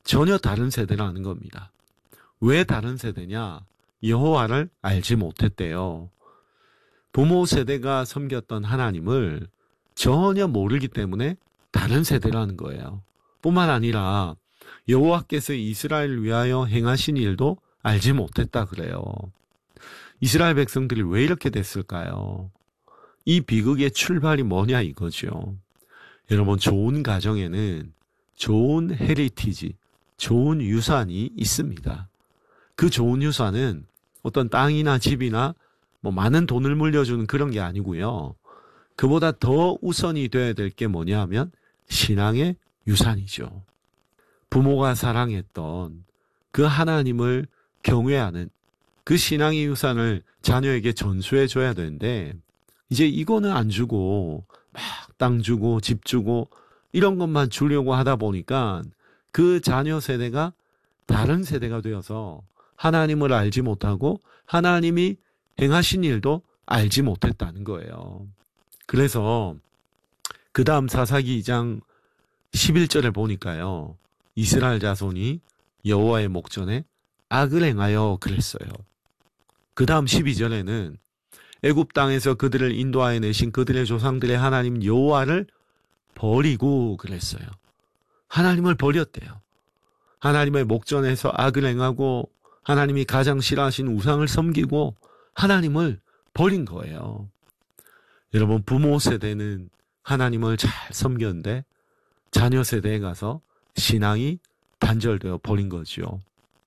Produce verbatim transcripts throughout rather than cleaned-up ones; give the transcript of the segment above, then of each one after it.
전혀 다른 세대라는 겁니다. 왜 다른 세대냐? 여호와를 알지 못했대요. 부모 세대가 섬겼던 하나님을 전혀 모르기 때문에 다른 세대라는 거예요. 뿐만 아니라 여호와께서 이스라엘을 위하여 행하신 일도 알지 못했다 그래요. 이스라엘 백성들이 왜 이렇게 됐을까요? 이 비극의 출발이 뭐냐 이거죠. 여러분, 좋은 가정에는 좋은 헤리티지, 좋은 유산이 있습니다. 그 좋은 유산은 어떤 땅이나 집이나 뭐 많은 돈을 물려주는 그런 게 아니고요. 그보다 더 우선이 돼야 될 게 뭐냐 하면 신앙의 유산이죠. 부모가 사랑했던 그 하나님을 경외하는 그 신앙의 유산을 자녀에게 전수해 줘야 되는데, 이제 이거는 안 주고 막 땅 주고 집 주고 이런 것만 주려고 하다 보니까 그 자녀 세대가 다른 세대가 되어서 하나님을 알지 못하고 하나님이 행하신 일도 알지 못했다는 거예요. 그래서 그 다음 사사기 이 장 십일 절에 보니까요, 이스라엘 자손이 여호와의 목전에 악을 행하여 그랬어요. 그 다음 십이 절에는 애굽 땅에서 그들을 인도하여 내신 그들의 조상들의 하나님 여호와를 버리고 그랬어요. 하나님을 버렸대요. 하나님의 목전에서 악을 행하고 하나님이 가장 싫어하신 우상을 섬기고 하나님을 버린 거예요. 여러분, 부모 세대는 하나님을 잘 섬겼는데 자녀 세대에 가서 신앙이 단절되어 버린 거죠.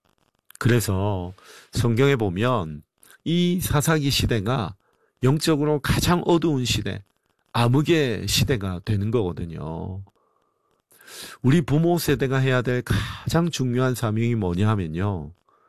그래서 성경에 보면 이 사사기 시대가 영적으로 가장 어두운 시대, 암흑의 시대가 되는 거거든요. 우리 부모 세대가 해야 될 가장 중요한 사명이 뭐냐 하면요,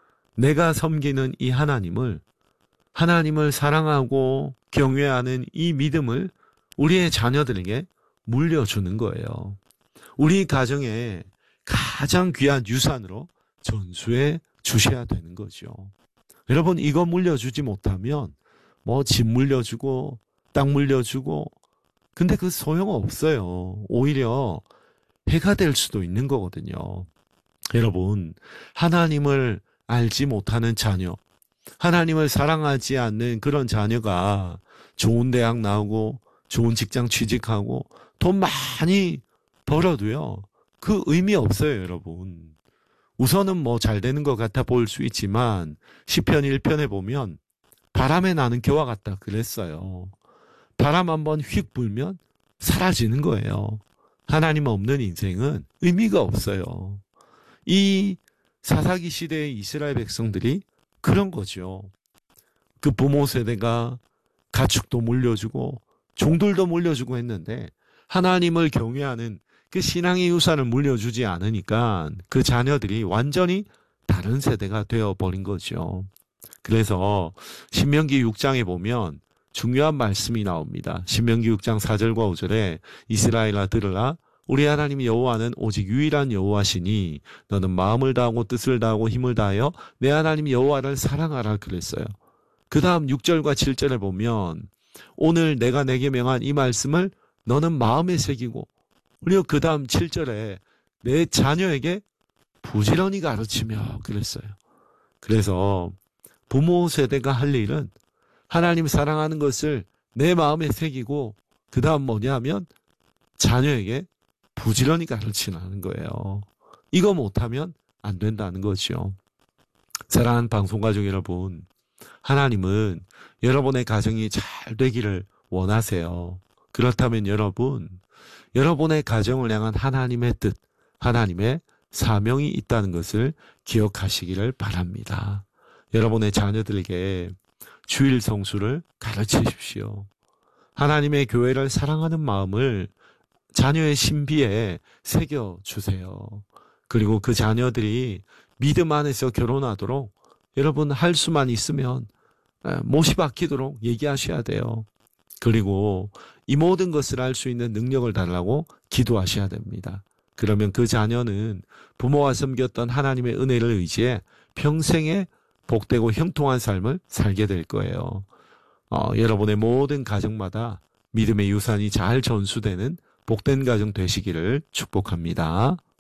내가 섬기는 이 하나님을, 하나님을 사랑하고 경외하는 이 믿음을 우리의 자녀들에게 물려주는 거예요. 우리 가정에 가장 귀한 유산으로 전수해 주셔야 되는 거죠. 여러분, 이거 물려주지 못하면 뭐 집 물려주고 땅 물려주고, 근데 그 소용없어요. 오히려 해가 될 수도 있는 거거든요. 여러분, 하나님을 알지 못하는 자녀, 하나님을 사랑하지 않는 그런 자녀가 좋은 대학 나오고 좋은 직장 취직하고 돈 많이 벌어도요, 그 의미 없어요, 여러분. 우선은 뭐 잘 되는 것 같아 보일 수 있지만 시편 일 편에 보면 바람에 나는 겨와 같다 그랬어요. 바람 한번 휙 불면 사라지는 거예요. 하나님 없는 인생은 의미가 없어요. 이 사사기 시대의 이스라엘 백성들이 그런 거죠. 그 부모 세대가 가축도 물려주고 종들도 물려주고 했는데 하나님을 경외하는 그 신앙의 유산을 물려주지 않으니까 그 자녀들이 완전히 다른 세대가 되어버린 거죠. 그래서 신명기 육 장에 보면 중요한 말씀이 나옵니다. 신명기 육 장 사 절과 오 절에 이스라엘아 들으라, 우리 하나님 여호와는 오직 유일한 여호와시니 너는 마음을 다하고 뜻을 다하고 힘을 다하여 내 하나님 여호와를 사랑하라 그랬어요. 그 다음 육 절과 칠 절에 보면 오늘 내가 내게 명한 이 말씀을 너는 마음에 새기고, 그리고 그 다음 칠 절에 내 자녀에게 부지런히 가르치며 그랬어요. 그래서 부모 세대가 할 일은 하나님 사랑하는 것을 내 마음에 새기고, 그 다음 뭐냐면 자녀에게 부지런히 가르치라는 거예요. 이거 못하면 안 된다는 거죠. 사랑하는 방송가족 여러분, 하나님은 여러분의 가정이 잘 되기를 원하세요. 그렇다면 여러분, 여러분의 가정을 향한 하나님의 뜻, 하나님의 사명이 있다는 것을 기억하시기를 바랍니다. 여러분의 자녀들에게 주일 성수를 가르치십시오. 하나님의 교회를 사랑하는 마음을 자녀의 신비에 새겨주세요. 그리고 그 자녀들이 믿음 안에서 결혼하도록 여러분 할 수만 있으면 못이 박히도록 얘기하셔야 돼요. 그리고 이 모든 것을 할 수 있는 능력을 달라고 기도하셔야 됩니다. 그러면 그 자녀는 부모와 섬겼던 하나님의 은혜를 의지해 평생에 복되고 형통한 삶을 살게 될 거예요. 어, 여러분의 모든 가정마다 믿음의 유산이 잘 전수되는 복된 가정 되시기를 축복합니다.